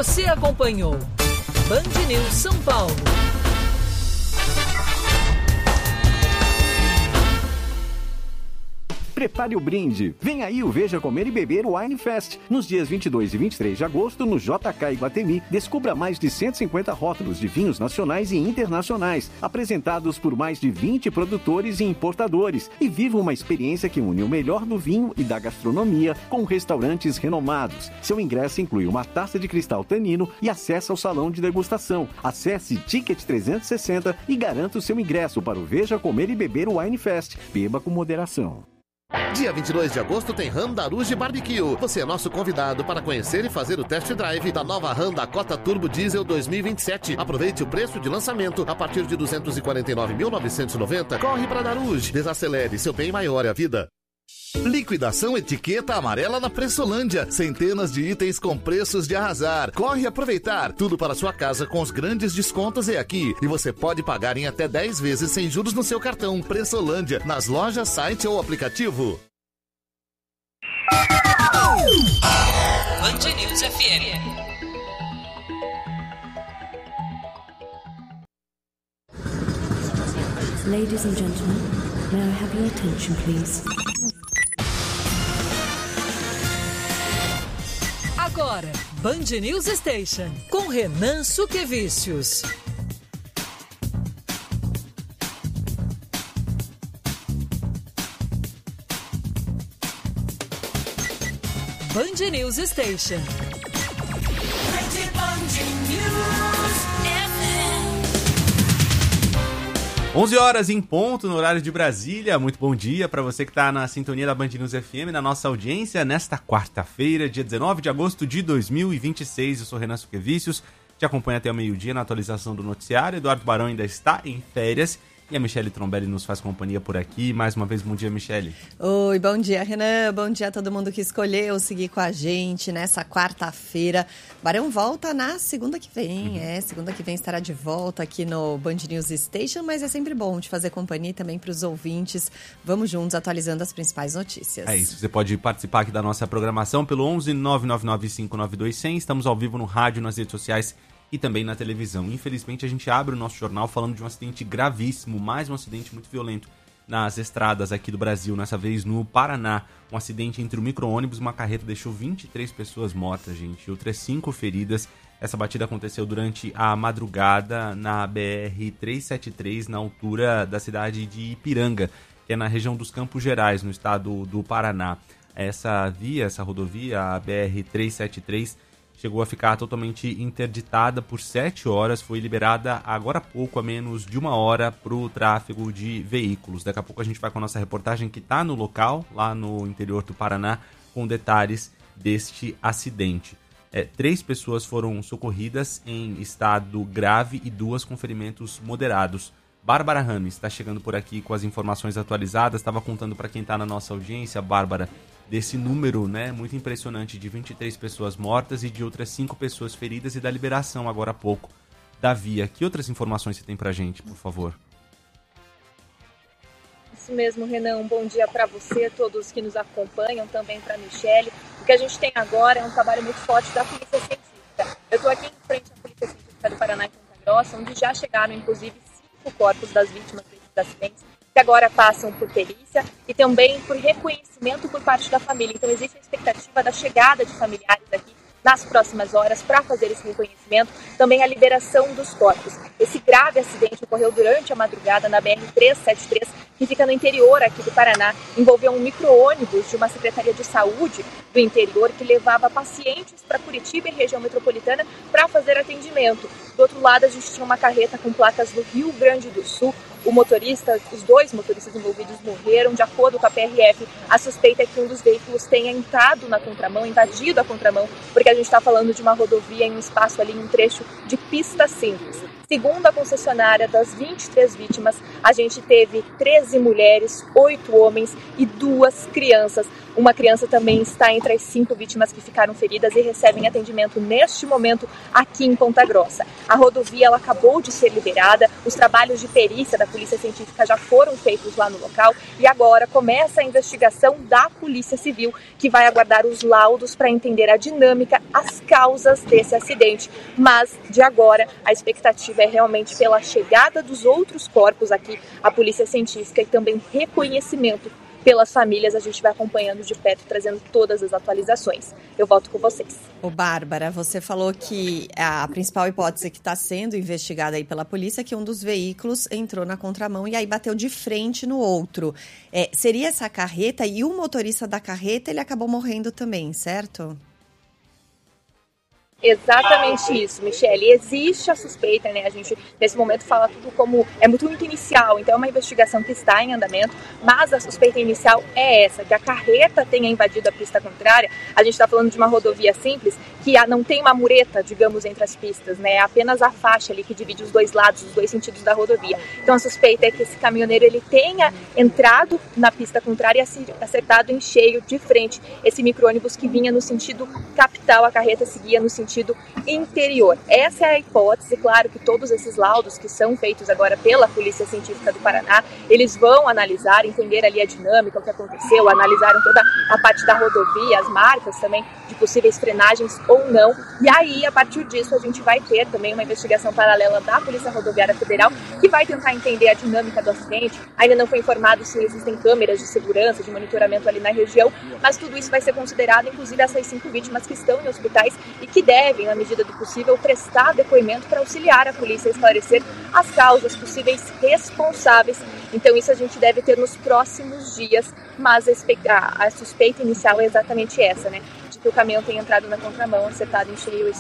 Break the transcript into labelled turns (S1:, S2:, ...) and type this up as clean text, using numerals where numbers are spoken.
S1: Você acompanhou Band News São Paulo.
S2: Prepare o brinde. Vem aí o Veja Comer e Beber Wine Fest. Nos dias 22 e 23 de agosto, no JK Iguatemi, descubra mais de 150 rótulos de vinhos nacionais e internacionais, apresentados por mais de 20 produtores e importadores. E viva uma experiência que une o melhor do vinho e da gastronomia com restaurantes renomados. Seu ingresso inclui uma taça de cristal tanino e acesso ao salão de degustação. Acesse Ticket 360 e garanta o seu ingresso para o Veja Comer e Beber Wine Fest. Beba com moderação.
S3: Dia 22 de agosto tem Honda Rouge Barbecue. Você é nosso convidado para conhecer e fazer o test drive da nova Honda Dakota Turbo Diesel 2027. Aproveite o preço de lançamento a partir de 249.990. Corre para Daruge. Desacelere, seu bem maior é a vida. Liquidação etiqueta amarela na Pressolândia. Centenas de itens com preços de arrasar. Corre aproveitar. Tudo para sua casa com os grandes descontos é aqui. E você pode pagar em até 10 vezes sem juros no seu cartão. Pressolândia, nas lojas, site ou aplicativo.
S1: Band News FM.
S4: Ladies and gentlemen, may I have your attention, please?
S1: Agora, Band News Station, com Renan Suquevicius. Band News Station.
S5: 11 horas em ponto no horário de Brasília. Muito bom dia para você que está na sintonia da Band News FM, na nossa audiência, nesta quarta-feira, dia 19 de agosto de 2026. Eu sou Renan Suquevicius, te acompanho até o meio-dia na atualização do noticiário. Eduardo Barão ainda está em férias e a Michele Trombelli nos faz companhia por aqui. Mais uma vez, bom dia, Michele.
S6: Oi, bom dia, Renan. Bom dia a todo mundo que escolheu seguir com a gente nessa quarta-feira. Barão volta na segunda que vem, segunda que vem estará de volta aqui no Band News Station, mas é sempre bom de fazer companhia também para os ouvintes. Vamos juntos atualizando as principais notícias.
S5: É isso, você pode participar aqui da nossa programação pelo 11 999 592 100. Estamos ao vivo no rádio, nas redes sociais e também na televisão. Infelizmente, a gente abre o nosso jornal falando de um acidente gravíssimo, mais um acidente muito violento nas estradas aqui do Brasil, nessa vez no Paraná. Um acidente entre um micro-ônibus e uma carreta deixou 23 pessoas mortas, gente, e outras 5 feridas. Essa batida aconteceu durante a madrugada na BR-373, na altura da cidade de Ipiranga, que é na região dos Campos Gerais, no estado do Paraná. Essa rodovia, a BR-373, chegou a ficar totalmente interditada por 7 horas, foi liberada agora há pouco, a menos de 1 hora, para o tráfego de veículos. Daqui a pouco a gente vai com a nossa reportagem que está no local, lá no interior do Paraná, com detalhes deste acidente. 3 pessoas foram socorridas em estado grave e 2 com ferimentos moderados. Bárbara Rames está chegando por aqui com as informações atualizadas, estava contando para quem está na nossa audiência, Bárbara, desse número, né, muito impressionante de 23 pessoas mortas e de outras 5 pessoas feridas e da liberação agora há pouco da via. Que outras informações você tem pra gente, por favor?
S7: Isso mesmo, Renan. Um bom dia para você, todos que nos acompanham, também para a Michele. O que a gente tem agora é um trabalho muito forte da Polícia Científica. Eu estou aqui em frente à Polícia Científica do Paraná, em Ponta Grossa, onde já chegaram, inclusive, 5 corpos das vítimas desses acidentes, que agora passam por perícia e também por reconhecimento por parte da família. Então existe a expectativa da chegada de familiares aqui nas próximas horas para fazer esse reconhecimento, também a liberação dos corpos. Esse grave acidente ocorreu durante a madrugada na BR-373, que fica no interior aqui do Paraná, envolveu um micro-ônibus de uma Secretaria de Saúde do interior que levava pacientes para Curitiba e região metropolitana para fazer atendimento. Do outro lado, a gente tinha uma carreta com placas do Rio Grande do Sul. Os 2 motoristas envolvidos morreram. De acordo com a PRF, a suspeita é que um dos veículos tenha entrado na contramão, invadido a contramão, porque a gente está falando de uma rodovia em um espaço ali, em um trecho de pista simples. Segundo a concessionária, das 23 vítimas, a gente teve 13 mulheres, 8 homens e 2 crianças. Uma criança também está entre as 5 vítimas que ficaram feridas e recebem atendimento neste momento aqui em Ponta Grossa. A rodovia ela acabou de ser liberada, os trabalhos de perícia da Polícia Científica já foram feitos lá no local e agora começa a investigação da Polícia Civil, que vai aguardar os laudos para entender a dinâmica, as causas desse acidente. Mas, de agora, a expectativa é realmente pela chegada dos outros corpos aqui, a Polícia Científica e também reconhecimento pelas famílias. A gente vai acompanhando de perto, trazendo todas as atualizações. Eu volto com vocês.
S6: Ô, Bárbara, você falou que a principal hipótese que está sendo investigada aí pela polícia é que um dos veículos entrou na contramão e aí bateu de frente no outro. Seria essa carreta e o motorista da carreta, ele acabou morrendo também, certo?
S7: Exatamente isso, Michele. Existe a suspeita, né? A gente, nesse momento, fala tudo como... É muito inicial, então é uma investigação que está em andamento, mas a suspeita inicial é essa, que a carreta tenha invadido a pista contrária. A gente está falando de uma rodovia simples, que não tem uma mureta, digamos, entre as pistas, né? É apenas a faixa ali que divide os dois lados, os dois sentidos da rodovia. Então a suspeita é que esse caminhoneiro, ele tenha entrado na pista contrária e acertado em cheio de frente esse micro-ônibus que vinha no sentido capital, a carreta seguia no sentido interior. Essa é a hipótese. Claro que todos esses laudos que são feitos agora pela Polícia Científica do Paraná, eles vão analisar, entender ali a dinâmica, o que aconteceu, analisaram toda a parte da rodovia, as marcas também de possíveis frenagens ou não, e aí a partir disso a gente vai ter também uma investigação paralela da Polícia Rodoviária Federal que vai tentar entender a dinâmica do acidente. Ainda não foi informado se existem câmeras de segurança, de monitoramento ali na região, mas tudo isso vai ser considerado, inclusive essas 5 vítimas que estão em hospitais e que devem, na medida do possível, prestar depoimento para auxiliar a polícia a esclarecer as causas, possíveis responsáveis. Então isso a gente deve ter nos próximos dias, mas a suspeita inicial é exatamente essa, né? De que o caminhão tenha entrado na contramão, acertado em cheio